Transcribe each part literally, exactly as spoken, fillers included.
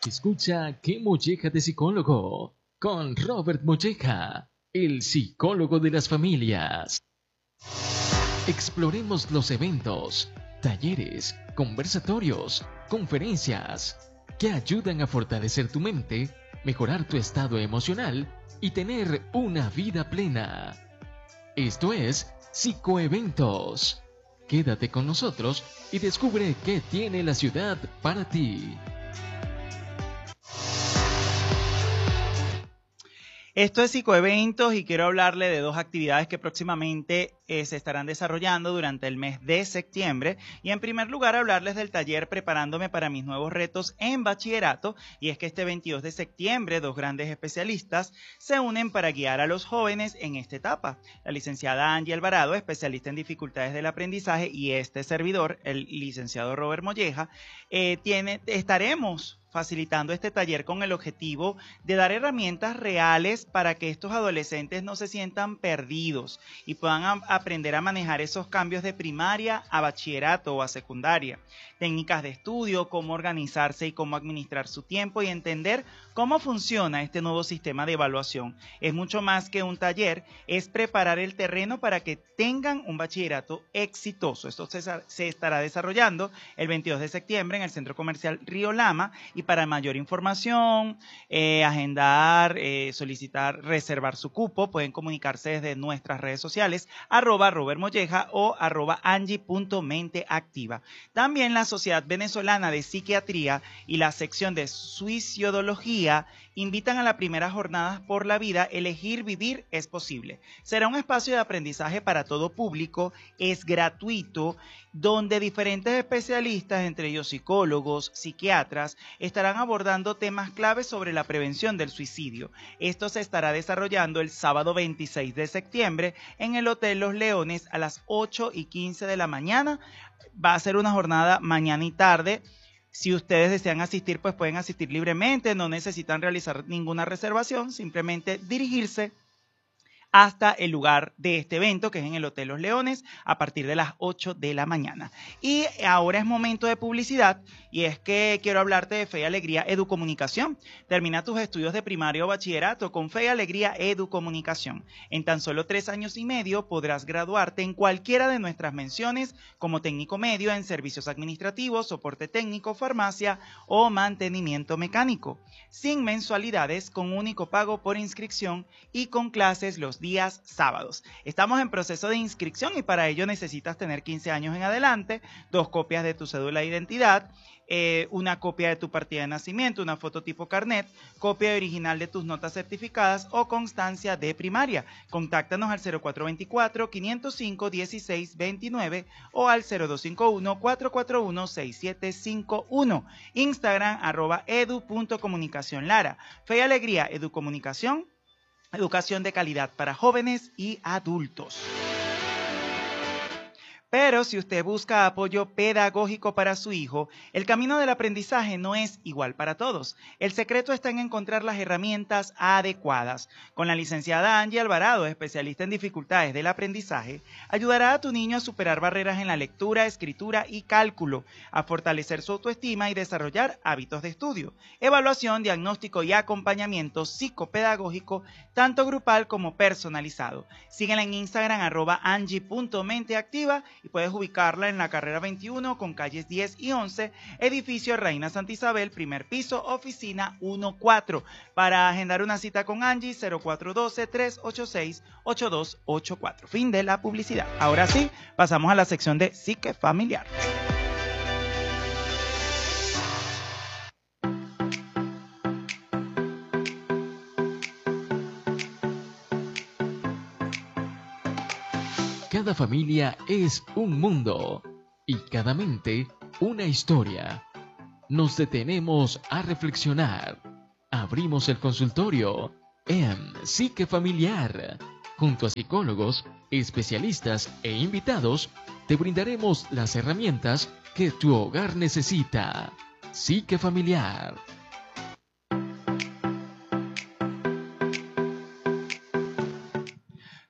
Escucha ¿Qué molleja de psicólogo? Con Robert Molleja, el psicólogo de las familias. Exploremos los eventos, talleres, conversatorios, conferencias que ayudan a fortalecer tu mente, mejorar tu estado emocional y tener una vida plena. Esto es Psicoeventos. Quédate con nosotros y descubre qué tiene la ciudad para ti. Esto es Psicoeventos y quiero hablarle de dos actividades que próximamente eh, se estarán desarrollando durante el mes de septiembre. Y en primer lugar hablarles del taller Preparándome para mis nuevos retos en bachillerato. Y es que este veintidós de septiembre dos grandes especialistas se unen para guiar a los jóvenes en esta etapa. La licenciada Angie Alvarado, especialista en dificultades del aprendizaje, y este servidor, el licenciado Robert Molleja, eh, tiene, estaremos facilitando este taller con el objetivo de dar herramientas reales para que estos adolescentes no se sientan perdidos y puedan a aprender a manejar esos cambios de primaria a bachillerato o a secundaria. Técnicas de estudio, cómo organizarse y cómo administrar su tiempo y entender cómo funciona este nuevo sistema de evaluación. Es mucho más que un taller, es preparar el terreno para que tengan un bachillerato exitoso. Esto se, se estará desarrollando el veintidós de septiembre en el Centro Comercial Río Lama. Y para mayor información, eh, agendar, eh, solicitar, reservar su cupo, pueden comunicarse desde nuestras redes sociales, arroba Robert Molleja o arroba Angie punto mente activa. También la Sociedad Venezolana de Psiquiatría y la sección de Suicidología invitan a la primera jornada por la vida. Elegir vivir es posible. Será un espacio de aprendizaje para todo público, es gratuito, donde diferentes especialistas, entre ellos psicólogos, psiquiatras, estarán abordando temas claves sobre la prevención del suicidio. Esto se estará desarrollando el sábado veintiséis de septiembre en el Hotel Los Leones a las ocho y quince de la mañana. Va a ser una jornada mañana y tarde. Si ustedes desean asistir, pues pueden asistir libremente, no necesitan realizar ninguna reservación, simplemente dirigirse hasta el lugar de este evento, que es en el Hotel Los Leones, a partir de las ocho de la mañana. Y ahora es momento de publicidad, y es que quiero hablarte de Fe y Alegría Educomunicación. Termina tus estudios de primaria o bachillerato con Fe y Alegría Educomunicación. En tan solo tres años y medio podrás graduarte en cualquiera de nuestras menciones como técnico medio en servicios administrativos, soporte técnico, farmacia o mantenimiento mecánico. Sin mensualidades, con único pago por inscripción y con clases los días sábados. Estamos en proceso de inscripción y para ello necesitas tener quince años en adelante, dos copias de tu cédula de identidad, eh, una copia de tu partida de nacimiento, una foto tipo carnet, copia original de tus notas certificadas o constancia de primaria. Contáctanos al cero cuatro dos cuatro, cinco cero cinco, uno seis dos nueve o al cero dos cinco uno, cuatro cuatro uno, seis siete cinco uno. Instagram arroba edu.comunicación Lara. Fe y Alegría Educomunicación. Educación de calidad para jóvenes y adultos. Pero si usted busca apoyo pedagógico para su hijo, el camino del aprendizaje no es igual para todos. El secreto está en encontrar las herramientas adecuadas. Con la licenciada Angie Alvarado, especialista en dificultades del aprendizaje, ayudará a tu niño a superar barreras en la lectura, escritura y cálculo, a fortalecer su autoestima y desarrollar hábitos de estudio, evaluación, diagnóstico y acompañamiento psicopedagógico, tanto grupal como personalizado. Síguela en Instagram, arroba Angie punto mente activa, y puedes ubicarla en la carrera veintiuno con calles diez y once, edificio Reina Santa Isabel, primer piso, oficina uno cuatro. Para agendar una cita con Angie, cero cuatro uno dos, tres ocho seis, ocho dos ocho cuatro. Fin de la publicidad. Ahora sí, pasamos a la sección de Psique Familiar. Cada familia es un mundo y cada mente una historia. Nos detenemos a reflexionar. Abrimos el consultorio en Psique Familiar. Junto a psicólogos, especialistas e invitados, te brindaremos las herramientas que tu hogar necesita. Psique Familiar.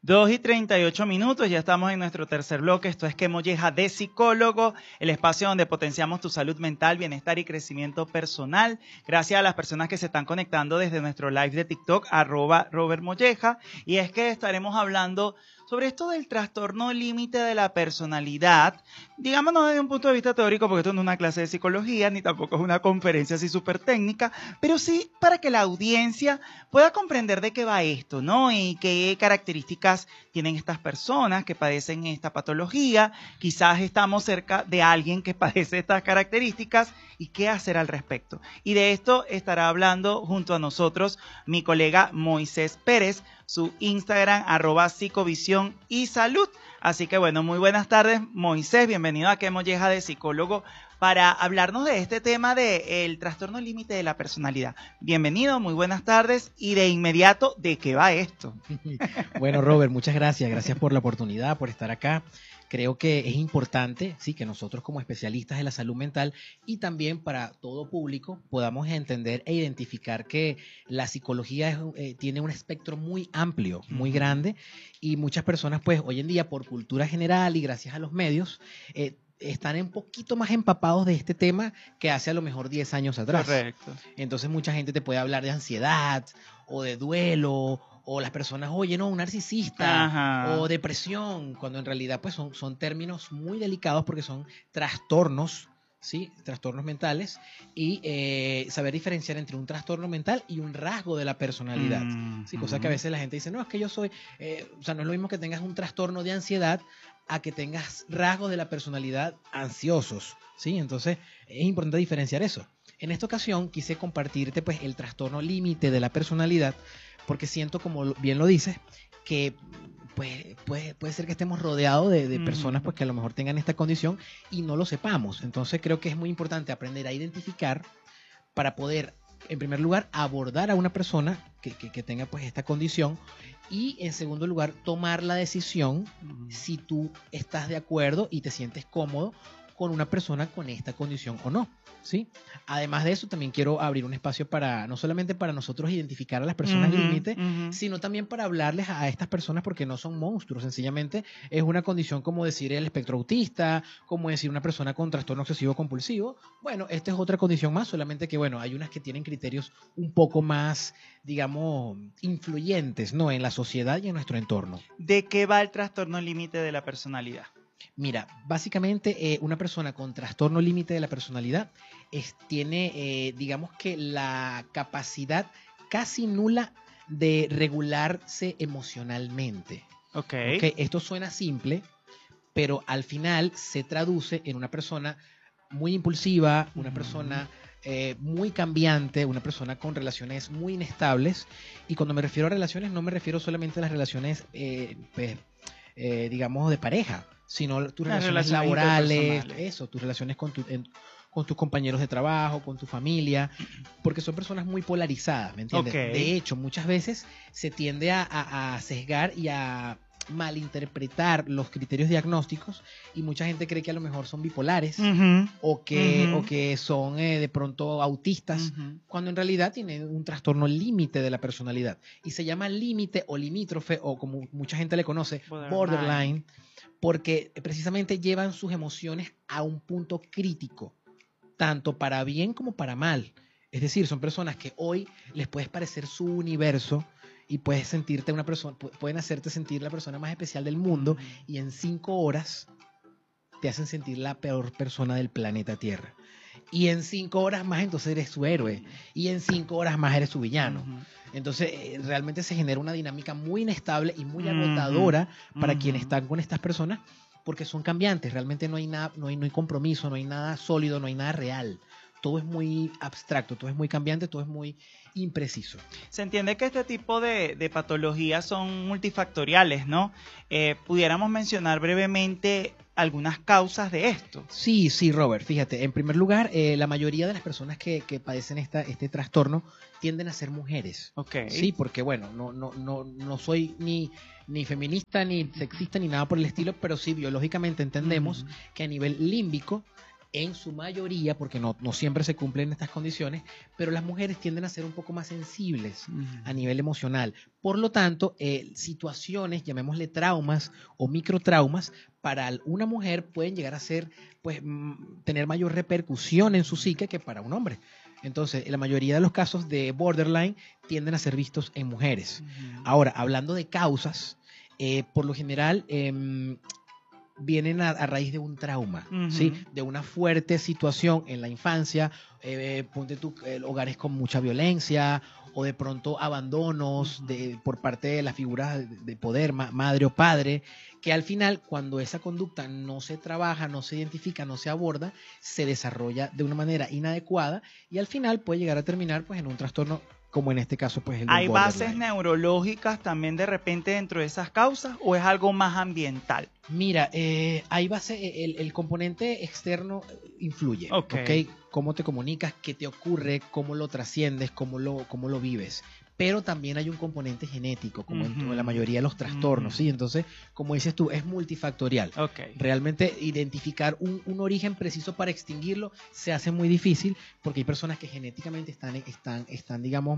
dos y treinta y ocho minutos, ya estamos en nuestro tercer bloque. Esto es Que Molleja de Psicólogo, el espacio donde potenciamos tu salud mental, bienestar y crecimiento personal. Gracias a las personas que se están conectando desde nuestro live de TikTok, arroba Robert Molleja. Y es que estaremos hablando sobre esto del trastorno límite de la personalidad, digamos no desde un punto de vista teórico, porque esto no es una clase de psicología, ni tampoco es una conferencia así súper técnica, pero sí para que la audiencia pueda comprender de qué va esto, ¿no? Y qué características tienen estas personas que padecen esta patología. Quizás estamos cerca de alguien que padece estas características y qué hacer al respecto. Y de esto estará hablando junto a nosotros mi colega Moisés Pérez, su Instagram, arroba psicovisión y salud. Así que bueno, muy buenas tardes, Moisés, bienvenido a Que Molleja de Psicólogo para hablarnos de este tema del trastorno límite de la personalidad. Bienvenido, muy buenas tardes y de inmediato, ¿de qué va esto? Bueno, Robert, muchas gracias, gracias por la oportunidad, por estar acá. Creo que es importante, sí, que nosotros como especialistas de la salud mental y también para todo público podamos entender e identificar que la psicología es, eh, tiene un espectro muy amplio, muy grande, y muchas personas pues hoy en día por cultura general y gracias a los medios eh, están un poquito más empapados de este tema que hace a lo mejor diez años atrás. Correcto. Entonces mucha gente te puede hablar de ansiedad o de duelo, o las personas, oye, no, un narcisista, Ajá. o depresión, cuando en realidad pues son, son términos muy delicados porque son trastornos, ¿sí? Trastornos mentales, y eh, saber diferenciar entre un trastorno mental y un rasgo de la personalidad, Mm, ¿sí? Cosa que a veces la gente dice, no, es que yo soy, eh, o sea, no es lo mismo que tengas un trastorno de ansiedad a que tengas rasgos de la personalidad ansiosos, ¿sí? Entonces es importante diferenciar eso. En esta ocasión quise compartirte pues el trastorno límite de la personalidad, porque siento, como bien lo dices, que pues, puede, puede ser que estemos rodeados de, de personas pues, que a lo mejor tengan esta condición y no lo sepamos. Entonces creo que es muy importante aprender a identificar para poder, en primer lugar, abordar a una persona que, que, que tenga pues esta condición, y en segundo lugar, tomar la decisión Mm. si tú estás de acuerdo y te sientes cómodo con una persona con esta condición o no, ¿sí? Además de eso, también quiero abrir un espacio para, no solamente para nosotros identificar a las personas Ujú, límite, ujú. sino también para hablarles a estas personas porque no son monstruos, sencillamente es una condición como decir el espectro autista, como decir una persona con trastorno obsesivo compulsivo. Bueno, esta es otra condición más, solamente que bueno, hay unas que tienen criterios un poco más, digamos, influyentes, ¿no? En la sociedad y en nuestro entorno. ¿De qué va el trastorno límite de la personalidad? Mira, básicamente eh, una persona con trastorno límite de la personalidad es, tiene, eh, digamos que la capacidad casi nula de regularse emocionalmente. Ok. ¿Ok? Esto suena simple, pero al final se traduce en una persona muy impulsiva, una Ujú. persona eh, muy cambiante, una persona con relaciones muy inestables. Y cuando me refiero a relaciones, no me refiero solamente a las relaciones, eh, pues, eh, digamos, de pareja, sino tus Las relaciones, relaciones laborales, interpersonales. eso, tus relaciones con, tu, en- con tus compañeros de trabajo, con tu familia, porque son personas muy polarizadas, ¿me entiendes? Ok. De hecho, muchas veces se tiende a, a- a sesgar y a malinterpretar los criterios diagnósticos, y mucha gente cree que a lo mejor son bipolares Ujú, o, que, ujú. o que son eh, de pronto autistas, Ujú. cuando en realidad tienen un trastorno límite de la personalidad. Y se llama límite o limítrofe, o como mucha gente le conoce, Borderline. borderline, porque precisamente llevan sus emociones a un punto crítico, tanto para bien como para mal. Es decir, son personas que hoy les puedes parecer su universo y puedes sentirte una persona, pu- pueden hacerte sentir la persona más especial del mundo, Ujú. y en cinco horas te hacen sentir la peor persona del planeta Tierra. Y en cinco horas más entonces eres su héroe. Y en cinco horas más eres su villano. Ujú. Entonces eh, realmente se genera una dinámica muy inestable y muy Ujú. agotadora para Ujú. quienes están con estas personas, porque son cambiantes. Realmente no hay nada, no hay, no hay compromiso, no hay nada sólido, no hay nada real. Todo es muy abstracto, todo es muy cambiante, todo es muy impreciso. Se entiende que este tipo de, de patologías son multifactoriales, ¿no? Eh, pudiéramos mencionar brevemente algunas causas de esto. Sí, sí, Robert, fíjate, en primer lugar, eh, la mayoría de las personas que, que padecen esta, este trastorno tienden a ser mujeres. Ok. Sí, porque bueno, no, no, no, no soy ni, ni feminista, ni sexista, ni nada por el estilo, pero sí, biológicamente entendemos Ujú. que a nivel límbico en su mayoría, porque no, no siempre se cumplen estas condiciones, pero las mujeres tienden a ser un poco más sensibles uh-huh. a nivel emocional. Por lo tanto, eh, situaciones, llamémosle traumas o microtraumas, para una mujer pueden llegar a ser, pues, m- tener mayor repercusión en su psique que para un hombre. Entonces, la mayoría de los casos de borderline tienden a ser vistos en mujeres. Uh-huh. Ahora, hablando de causas, eh, por lo general... Eh, vienen a, a raíz de un trauma, uh-huh. ¿sí? De una fuerte situación en la infancia, eh, ponte tú, eh, hogares con mucha violencia, o de pronto abandonos uh-huh. de, por parte de las figuras de, de poder, ma, madre o padre, que al final, cuando esa conducta no se trabaja, no se identifica, no se aborda, se desarrolla de una manera inadecuada y al final puede llegar a terminar, pues, en un trastorno, como en este caso, pues, el del ¿Hay borderline. bases neurológicas también de repente dentro de esas causas o es algo más ambiental? Mira, eh, hay base, el, el componente externo influye, okay. ¿ok? Cómo te comunicas, qué te ocurre, cómo lo trasciendes, cómo lo, cómo lo vives. Pero también hay un componente genético, como uh-huh. en la mayoría de los trastornos, uh-huh. ¿sí? Entonces, como dices tú, es multifactorial. Okay. Realmente identificar un, un origen preciso para extinguirlo se hace muy difícil porque hay personas que genéticamente están, están, están digamos,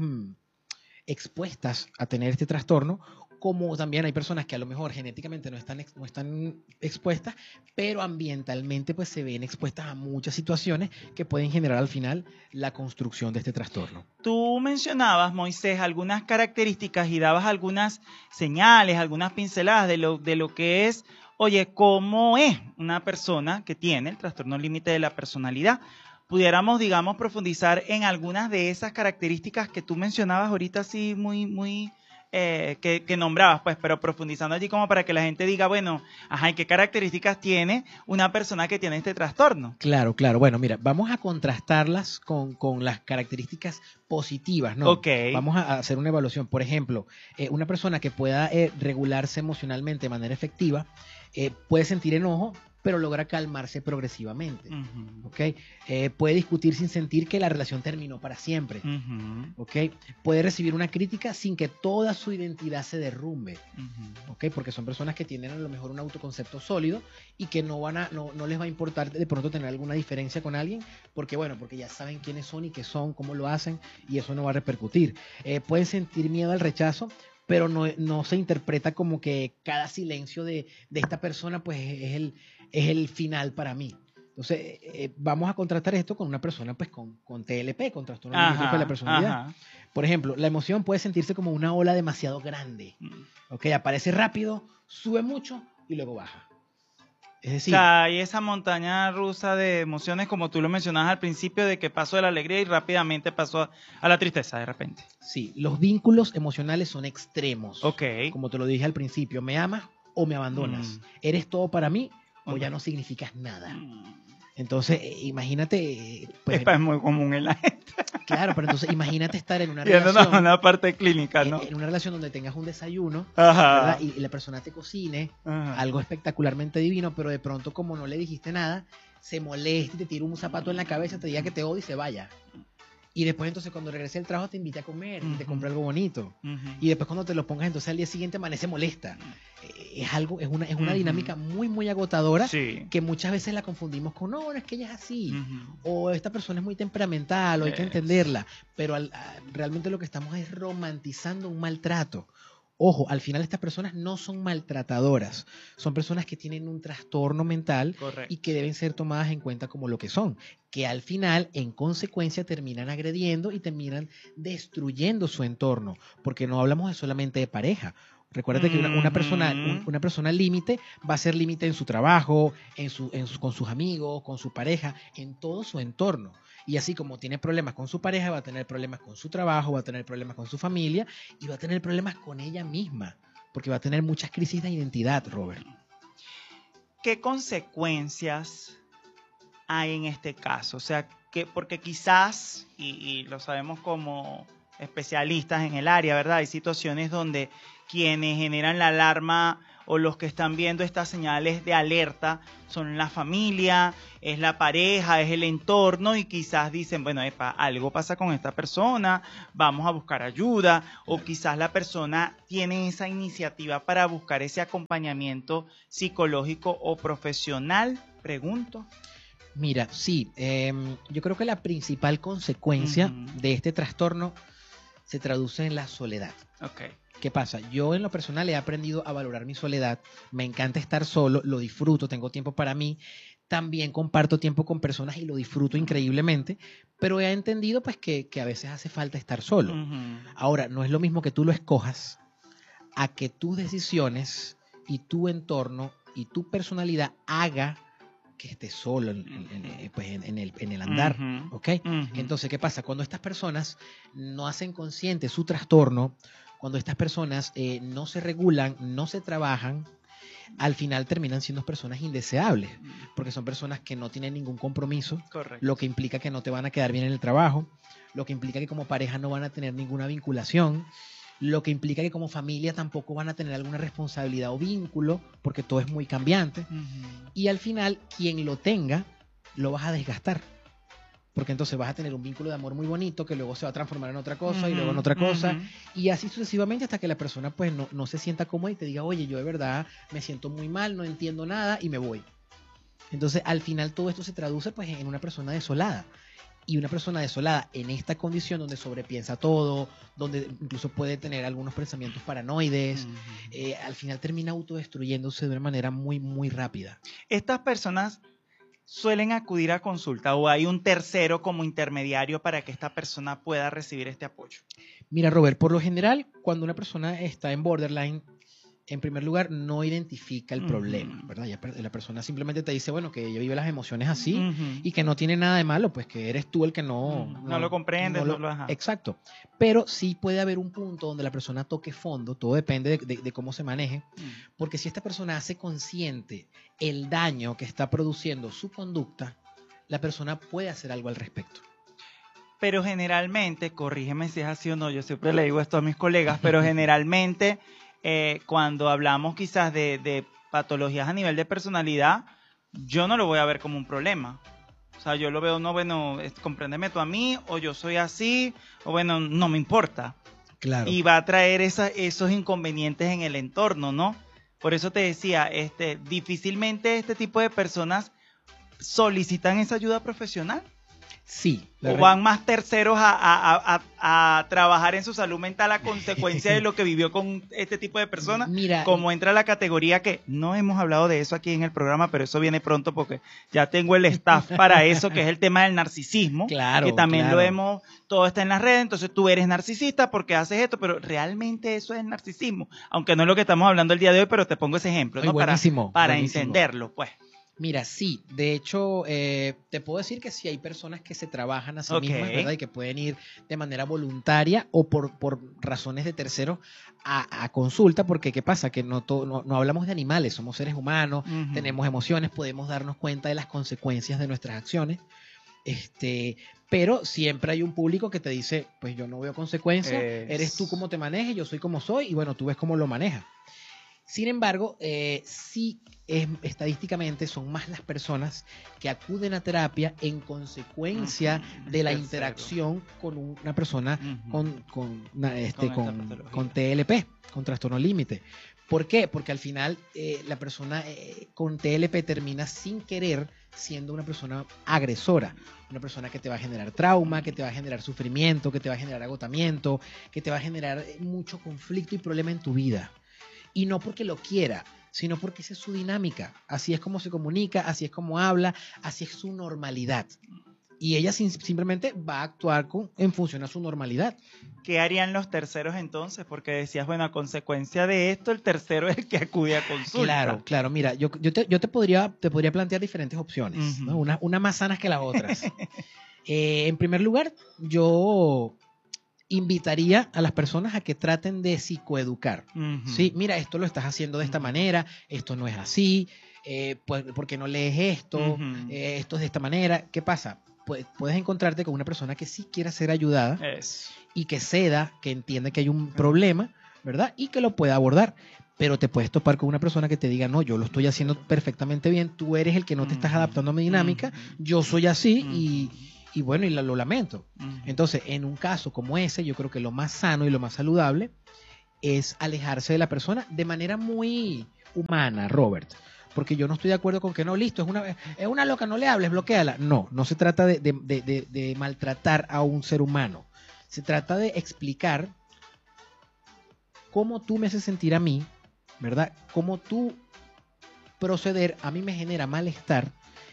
expuestas a tener este trastorno, como también hay personas que a lo mejor genéticamente no están, no están expuestas, pero ambientalmente pues se ven expuestas a muchas situaciones que pueden generar al final la construcción de este trastorno. Tú mencionabas, Moisés, algunas características y dabas algunas señales, algunas pinceladas de lo, de lo que es, oye, cómo es una persona que tiene el trastorno límite de la personalidad. Pudiéramos, digamos, profundizar en algunas de esas características que tú mencionabas ahorita así muy, muy... Eh, que, que nombrabas, pues, pero profundizando allí como para que la gente diga, bueno, ajá, ¿y qué características tiene una persona que tiene este trastorno? Claro, claro. Bueno, mira, vamos a contrastarlas con, con las características positivas, ¿no? Ok. Vamos a hacer una evaluación. Por ejemplo, eh, una persona que pueda eh, regularse emocionalmente de manera efectiva, eh, puede sentir enojo, pero logra calmarse progresivamente, uh-huh. ¿ok? Eh, puede discutir sin sentir que la relación terminó para siempre, uh-huh. ¿ok? Puede recibir una crítica sin que toda su identidad se derrumbe, uh-huh. ¿ok? Porque son personas que tienen a lo mejor un autoconcepto sólido y que no, van a, no, no les va a importar de pronto tener alguna diferencia con alguien, porque bueno, porque ya saben quiénes son y qué son, cómo lo hacen, y eso no va a repercutir. Eh, pueden sentir miedo al rechazo, pero no, no se interpreta como que cada silencio de, de esta persona pues es el, es el final para mí. Entonces, eh, vamos a contrastar esto con una persona pues con, con T L P, con trastorno límite de la personalidad. Ajá. Por ejemplo, la emoción puede sentirse como una ola demasiado grande. ¿Ok? Aparece rápido, sube mucho y luego baja. Es decir, o sea, hay esa montaña rusa de emociones, como tú lo mencionabas al principio, de que pasó de la alegría y rápidamente pasó a, a la tristeza de repente. Sí, los vínculos emocionales son extremos. Ok. Como te lo dije al principio, ¿me amas o me abandonas? Mm. ¿Eres todo para mí o okay. ya no significas nada? Mm. Entonces, eh, imagínate... Pues, es muy común en la gente. Claro, pero entonces imagínate estar en una y relación... en una parte clínica, ¿no? En, en una relación donde tengas un desayuno, Ajá. ¿verdad? Y, y la persona te cocine Ajá. algo espectacularmente divino, pero de pronto como no le dijiste nada, se molesta y te tira un zapato en la cabeza, te diga que te odia y se vaya. Y después entonces cuando regrese al trabajo te invita a comer uh-huh. y te compra algo bonito. Uh-huh. Y después cuando te lo pongas entonces al día siguiente amanece molesta. Uh-huh. Es algo, es una, es una uh-huh. dinámica muy, muy agotadora sí. que muchas veces la confundimos con, no, no es que ella es así. Uh-huh. O esta persona es muy temperamental, o hay yes. que entenderla. Pero al, a, realmente lo que estamos es romantizando un maltrato. Ojo, al final estas personas no son maltratadoras, son personas que tienen un trastorno mental Correcto. Y que deben ser tomadas en cuenta como lo que son, que al final, en consecuencia, terminan agrediendo y terminan destruyendo su entorno, porque no hablamos de solamente de pareja. Recuérdate que una, una persona, un, una persona límite va a ser límite en su trabajo, en su, en su, con sus amigos, con su pareja, en todo su entorno. Y así como tiene problemas con su pareja, va a tener problemas con su trabajo, va a tener problemas con su familia y va a tener problemas con ella misma, porque va a tener muchas crisis de identidad, Robert. ¿Qué consecuencias hay en este caso? O sea, que porque quizás, y, y lo sabemos como especialistas en el área, ¿verdad? Hay situaciones donde quienes generan la alarma o los que están viendo estas señales de alerta son la familia, es la pareja, es el entorno y quizás dicen, bueno, epa, algo pasa con esta persona, vamos a buscar ayuda, o quizás la persona tiene esa iniciativa para buscar ese acompañamiento psicológico o profesional, pregunto. Mira, sí, eh, yo creo que la principal consecuencia Ujú. de este trastorno se traduce en la soledad. Ok. ¿Qué pasa? Yo en lo personal he aprendido a valorar mi soledad, me encanta estar solo, lo disfruto, tengo tiempo para mí, también comparto tiempo con personas y lo disfruto increíblemente, pero he entendido pues que, que a veces hace falta estar solo. Ujú. Ahora, no es lo mismo que tú lo escojas a que tus decisiones y tu entorno y tu personalidad haga que estés solo en, en- en- pues, en- en el, en el andar, Ujú. ¿ok? Ujú. Entonces, ¿qué pasa? Cuando estas personas no hacen consciente su trastorno, cuando estas personas eh, no se regulan, no se trabajan, al final terminan siendo personas indeseables, porque son personas que no tienen ningún compromiso, Correcto. lo que implica que no te van a quedar bien en el trabajo, lo que implica que como pareja no van a tener ninguna vinculación, lo que implica que como familia tampoco van a tener alguna responsabilidad o vínculo, porque todo es muy cambiante. Ujú. Y al final, quien lo tenga, lo vas a desgastar. Porque entonces vas a tener un vínculo de amor muy bonito que luego se va a transformar en otra cosa y luego en Ujú, otra cosa. ujú. Y así sucesivamente hasta que la persona pues no, no se sienta cómoda y te diga, oye, yo de verdad me siento muy mal, no entiendo nada y me voy. Entonces al final todo esto se traduce pues en una persona desolada. Y una persona desolada en esta condición donde sobrepiensa todo, donde incluso puede tener algunos pensamientos paranoides, Ujú. eh, al final termina autodestruyéndose de una manera muy, muy rápida. Estas personas suelen acudir a consulta o hay un tercero como intermediario para que esta persona pueda recibir este apoyo. Mira, Robert, por lo general, cuando una persona está en borderline, en primer lugar, no identifica el Ujú. problema, ¿verdad? Ya per- la persona simplemente te dice, bueno, que ella vive las emociones así Ujú. y que no tiene nada de malo, pues que eres tú el que no... Ujú. No lo comprendes, no lo- ajá. Exacto. Pero sí puede haber un punto donde la persona toque fondo, todo depende de, de- de cómo se maneje, Ujú. porque si esta persona hace consciente el daño que está produciendo su conducta, la persona puede hacer algo al respecto. Pero generalmente, corrígeme si es así o no, yo siempre le digo esto a mis colegas, pero generalmente eh, cuando hablamos quizás de, de patologías a nivel de personalidad, yo no lo voy a ver como un problema. O sea, yo lo veo, no, bueno, es- compréndeme tú a mí, o yo soy así, o bueno, no me importa. Claro. Y va a traer esa- esos inconvenientes en el entorno, ¿no? Por eso te decía, este, difícilmente este tipo de personas solicitan esa ayuda profesional. Sí. la O re- van más terceros a, a- a- a trabajar en su salud mental a consecuencia de lo que vivió con este tipo de personas. Mira, Como entra la categoría que no hemos hablado de eso aquí en el programa, pero eso viene pronto porque ya tengo el staff para eso, que es el tema del narcisismo. Claro, que también claro. lo hemos, todo está en las redes, entonces tú eres narcisista porque haces esto, pero realmente eso es el narcisismo. Aunque no es lo que estamos hablando el día de hoy, pero te pongo ese ejemplo, Ay, ¿no? Para, buenísimo, para buenísimo. entenderlo, pues. Mira, sí, de hecho, eh, te puedo decir que sí hay personas que se trabajan a sí Ok. mismas, ¿verdad? Y que pueden ir de manera voluntaria o por, por razones de terceros a, a consulta, porque ¿qué pasa? Que no, to- no, no hablamos de animales, somos seres humanos, Ujú. tenemos emociones, podemos darnos cuenta de las consecuencias de nuestras acciones, este, pero siempre hay un público que te dice, pues yo no veo consecuencias, Es- eres tú como te manejes, yo soy como soy, y bueno, tú ves cómo lo manejas. Sin embargo, eh, sí es, estadísticamente son más las personas que acuden a terapia en consecuencia Ujú, de la tercero. interacción con una persona Ujú. con, con, una- este, Con esta con, patología. con T L P, con trastorno límite. ¿Por qué? Porque al final eh, la persona eh, con T L P termina sin querer siendo una persona agresora, una persona que te va a generar trauma, que te va a generar sufrimiento, que te va a generar agotamiento, que te va a generar eh, mucho conflicto y problema en tu vida. Y no porque lo quiera, sino porque esa es su dinámica. Así es como se comunica, así es como habla, así es su normalidad. Y ella sim- simplemente va a actuar con, en función a su normalidad. ¿Qué harían los terceros entonces? Porque decías, bueno, a consecuencia de esto, el tercero es el que acude a consulta. Claro, claro. Mira, yo, yo, te, yo te, podría, te podría plantear diferentes opciones, Ujú. ¿no? Una- unas más sanas que las otras. Eh, en primer lugar, yo invitaría a las personas a que traten de psicoeducar. Ujú. Sí, mira, esto lo estás haciendo de esta Ujú. manera, esto no es así, eh, pues, ¿por qué no lees esto? Ujú. Eh, esto es de esta manera. ¿Qué pasa? Pues, puedes encontrarte con una persona que sí quiera ser ayudada Eso. y que ceda, que entiende que hay un problema, ¿verdad? Y que lo pueda abordar. Pero te puedes topar con una persona que te diga, no, yo lo estoy haciendo perfectamente bien, tú eres el que no te estás Ujú. adaptando a mi dinámica, Ujú. yo soy así Ujú. y, y bueno, y lo, lo lamento. Ujú. Entonces, en un caso como ese, yo creo que lo más sano y lo más saludable es alejarse de la persona de manera muy humana, Robert. porque yo no estoy de acuerdo con que no, listo, es una, es una loca, no le hables, bloquéala. No, no se trata de, de, de, de, de maltratar a un ser humano. Se trata de explicar cómo tú me haces sentir a mí, ¿verdad? Cómo tú proceder a mí me genera malestar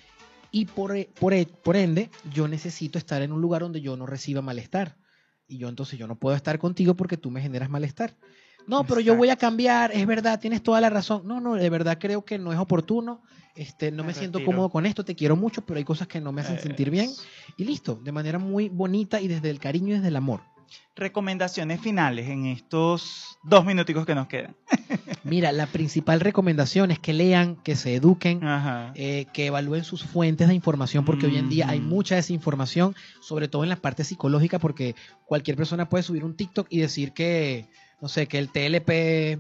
y por, por, por ende yo necesito estar en un lugar donde yo no reciba malestar. Y yo entonces yo no puedo estar contigo porque tú me generas malestar. No, pero yo voy a cambiar, es verdad, tienes toda la razón. No, no, de verdad creo que no es oportuno. Este, no me, me siento cómodo con esto, te quiero mucho, pero hay cosas que no me hacen es. sentir bien. Y listo, de manera muy bonita y desde el cariño y desde el amor. Recomendaciones finales en estos dos minuticos que nos quedan. Mira, la principal recomendación es que lean, que se eduquen, eh, que evalúen sus fuentes de información, porque mm. hoy en día hay mucha desinformación, sobre todo en la parte psicológica, porque cualquier persona puede subir un TikTok y decir que, no sé, que el T L P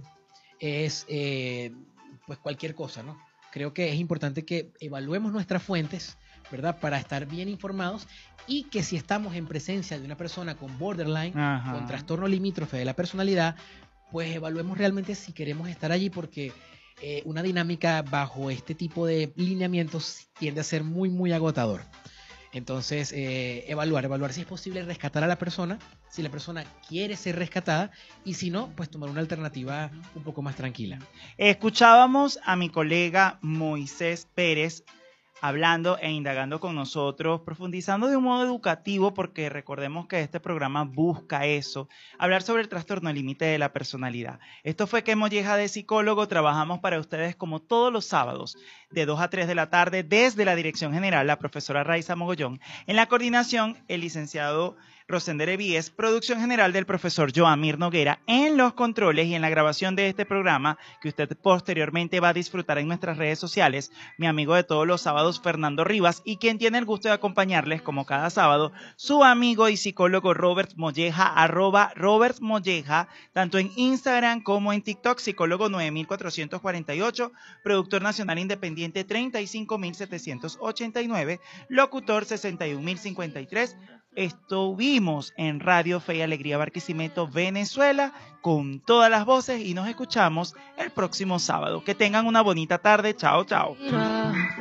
es eh, pues cualquier cosa, ¿no? Creo que es importante que evaluemos nuestras fuentes, ¿verdad? Para estar bien informados y que si estamos en presencia de una persona con borderline, Ajá. con trastorno limítrofe de la personalidad, pues evaluemos realmente si queremos estar allí, porque eh, una dinámica bajo este tipo de lineamientos tiende a ser muy, muy agotador. Entonces, eh, evaluar, evaluar si es posible rescatar a la persona, si la persona quiere ser rescatada, y si no, pues tomar una alternativa un poco más tranquila. Escuchábamos a mi colega Moisés Pérez hablando e indagando con nosotros, profundizando de un modo educativo, porque recordemos que este programa busca eso, hablar sobre el trastorno límite de la personalidad. Esto fue Que Molleja de Psicólogo. Trabajamos para ustedes como todos los sábados, de dos a tres de la tarde, desde la dirección general, la profesora Raiza Mogollón. En la coordinación, el licenciado Rosender Evíes, producción general del profesor Joamir Noguera, en los controles y en la grabación de este programa, que usted posteriormente va a disfrutar en nuestras redes sociales, mi amigo de todos los sábados, Fernando Rivas, y quien tiene el gusto de acompañarles como cada sábado, su amigo y psicólogo Robert Molleja, arroba Robert Molleja, tanto en Instagram como en TikTok, psicólogo nueve mil cuatrocientos cuarenta y ocho, productor nacional independiente treinta y cinco mil setecientos ochenta y nueve, locutor sesenta y un mil cincuenta y tres. Estuvimos en Radio Fe y Alegría Barquisimeto, Venezuela, con todas las voces, y nos escuchamos el próximo sábado. Que tengan una bonita tarde. Chao, chao.